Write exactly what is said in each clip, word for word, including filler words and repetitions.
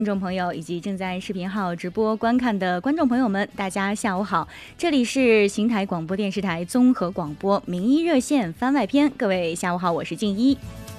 听众朋友以及正在视频号直播观看的观众朋友们，大家下午好，这里是邢台广播电视台综合广播名医热线番外篇，各位下午好，我是静一。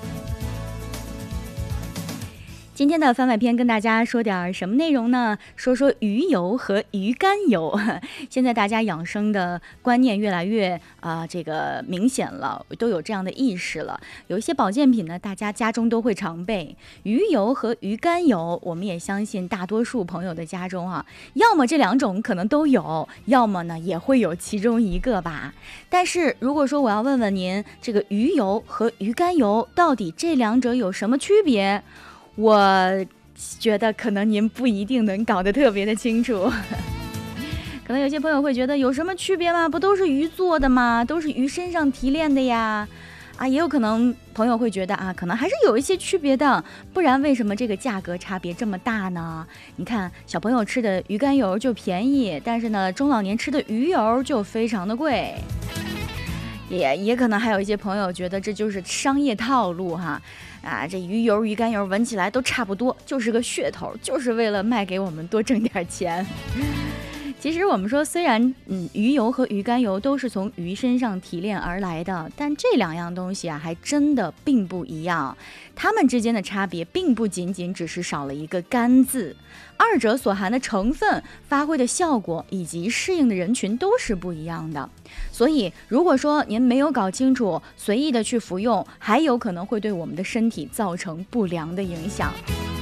今天的番外篇跟大家说点什么内容呢？说说鱼油和鱼肝油。现在大家养生的观念越来越啊、呃，这个明显了，都有这样的意识了。有一些保健品呢，大家家中都会常备。鱼油和鱼肝油，我们也相信大多数朋友的家中啊，要么这两种可能都有，要么呢也会有其中一个吧。但是如果说我要问问您，这个鱼油和鱼肝油到底这两者有什么区别？我觉得可能您不一定能搞得特别的清楚。可能有些朋友会觉得有什么区别吗？不都是鱼做的吗？都是鱼身上提炼的呀。啊，也有可能朋友会觉得啊，可能还是有一些区别的，不然为什么这个价格差别这么大呢？你看小朋友吃的鱼肝油就便宜，但是呢中老年吃的鱼油就非常的贵。也也可能还有一些朋友觉得这就是商业套路哈。啊，这鱼油鱼肝油闻起来都差不多，就是个噱头，就是为了卖给我们多挣点钱。其实我们说，虽然嗯鱼油和鱼肝油都是从鱼身上提炼而来的，但这两样东西啊还真的并不一样。它们之间的差别并不仅仅只是少了一个肝字，二者所含的成分、发挥的效果以及适应的人群都是不一样的。所以如果说您没有搞清楚，随意的去服用，还有可能会对我们的身体造成不良的影响。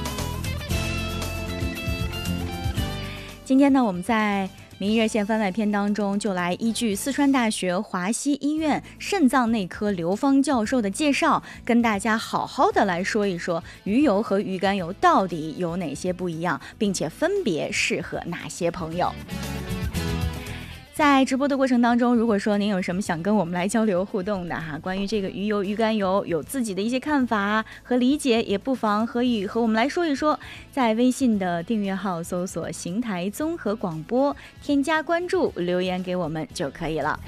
今天呢，我们在名医热线番外篇当中，就来依据四川大学华西医院肾脏内科刘芳教授的介绍，跟大家好好的来说一说鱼油和鱼肝油到底有哪些不一样，并且分别适合哪些朋友。在直播的过程当中，如果说您有什么想跟我们来交流互动的哈，关于这个鱼油鱼肝油有自己的一些看法和理解，也不妨可以和我们来说一说。在微信的订阅号搜索邢台综合广播，添加关注，留言给我们就可以了。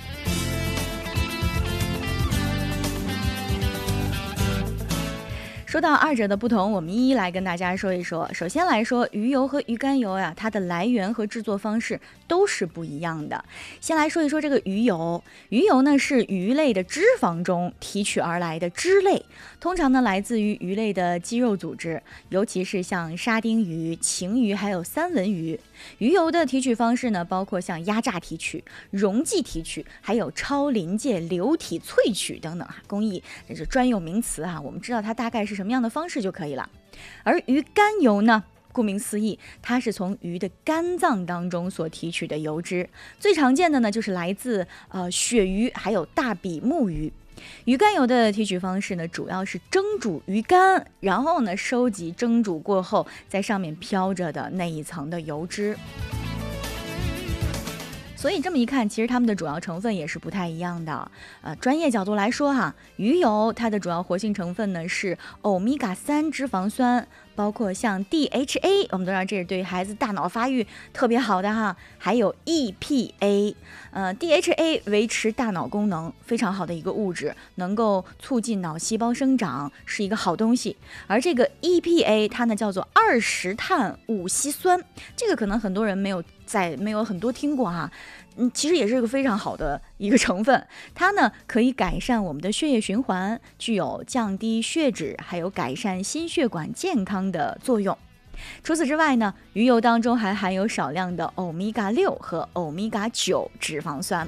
说到二者的不同，我们一一来跟大家说一说。首先来说，鱼油和鱼肝油呀，它的来源和制作方式都是不一样的。先来说一说这个鱼油，鱼油呢是鱼类的脂肪中提取而来的脂类，通常呢来自于鱼类的肌肉组织，尤其是像沙丁鱼、旗鱼还有三文鱼。鱼油的提取方式呢，包括像压榨提取、溶剂提取，还有超临界流体萃取等等啊，工艺这是专用名词啊，我们知道它大概是什么样的方式就可以了。而鱼肝油呢，顾名思义，它是从鱼的肝脏当中所提取的油脂，最常见的呢就是来自呃鳕鱼还有大比目鱼。鱼肝油的提取方式呢，主要是蒸煮鱼肝，然后呢收集蒸煮过后在上面飘着的那一层的油脂。所以这么一看，其实它们的主要成分也是不太一样的。呃，专业角度来说哈，鱼油它的主要活性成分呢是欧米伽三脂肪酸，包括像 D H A， 我们都知道这是对孩子大脑发育特别好的哈，还有 E P A， 呃 D H A 维持大脑功能非常好的一个物质，能够促进脑细胞生长，是一个好东西。而这个 E P A 它呢叫做二十碳五烯酸，这个可能很多人没有在没有很多听过哈。嗯，其实也是一个非常好的一个成分，它呢可以改善我们的血液循环，具有降低血脂，还有改善心血管健康的作用。除此之外呢，鱼油当中还含有少量的欧米伽六和欧米伽九脂肪酸。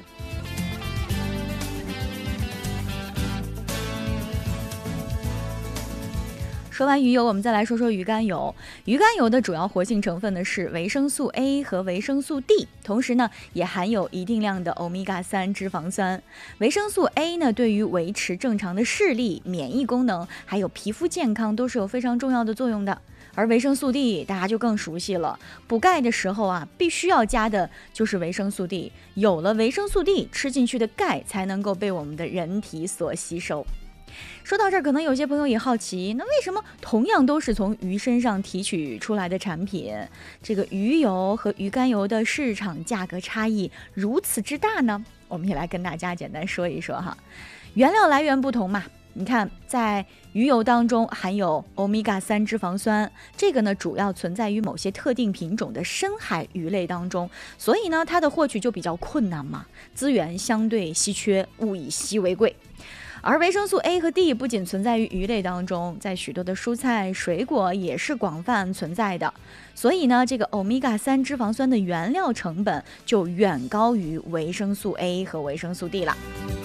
说完鱼油，我们再来说说鱼肝油。鱼肝油的主要活性成分呢是维生素 A 和维生素 D， 同时呢也含有一定量的欧米伽三脂肪酸。维生素 A 呢对于维持正常的视力、免疫功能还有皮肤健康都是有非常重要的作用的。而维生素 D 大家就更熟悉了，补钙的时候啊，必须要加的就是维生素 D。有了维生素 D， 吃进去的钙才能够被我们的人体所吸收。说到这儿，可能有些朋友也好奇，那为什么同样都是从鱼身上提取出来的产品，这个鱼油和鱼肝油的市场价格差异如此之大呢？我们也来跟大家简单说一说哈。原料来源不同嘛， 你看，在鱼油当中含有欧米伽三脂肪酸，这个呢主要存在于某些特定品种的深海鱼类当中，所以呢它的获取就比较困难嘛，资源相对稀缺，物以稀为贵。而维生素 A 和 D 不仅存在于鱼类当中，在许多的蔬菜、水果也是广泛存在的。所以呢，这个欧米伽三脂肪酸的原料成本就远高于维生素 A 和维生素 D 了。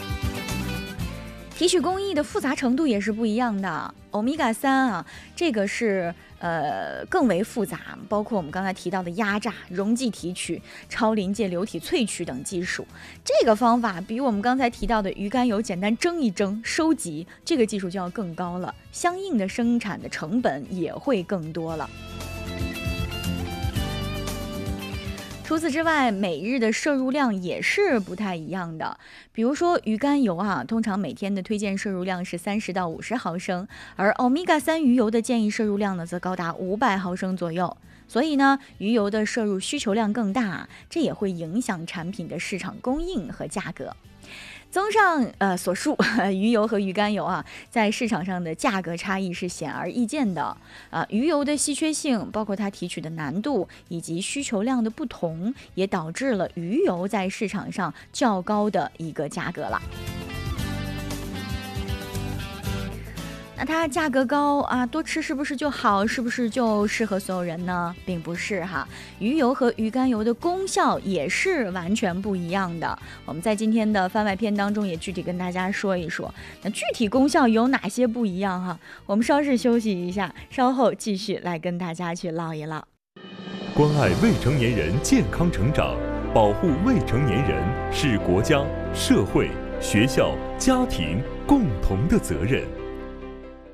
提取工艺的复杂程度也是不一样的。欧米伽三啊，这个是呃更为复杂，包括我们刚才提到的压榨、溶剂提取、超临界流体萃取等技术。这个方法比我们刚才提到的鱼肝油简单蒸一蒸、收集，这个技术就要更高了，相应的生产的成本也会更多了。除此之外，每日的摄入量也是不太一样的。比如说鱼肝油啊，通常每天的推荐摄入量是三十到五十毫升，而欧米伽三鱼油的建议摄入量呢，则高达五百毫升左右。所以呢，鱼油的摄入需求量更大，这也会影响产品的市场供应和价格。综上呃所述，鱼油和鱼肝油啊，在市场上的价格差异是显而易见的。啊，鱼油的稀缺性，包括它提取的难度以及需求量的不同，也导致了鱼油在市场上较高的一个价格了。那它价格高啊，多吃是不是就好？是不是就适合所有人呢？并不是哈，鱼油和鱼肝油的功效也是完全不一样的。我们在今天的番外篇当中也具体跟大家说一说，那具体功效有哪些不一样哈？我们稍事休息一下，稍后继续来跟大家去唠一唠。 关爱未成年人健康成长，保护未成年人是国家、社会、学校、家庭共同的责任。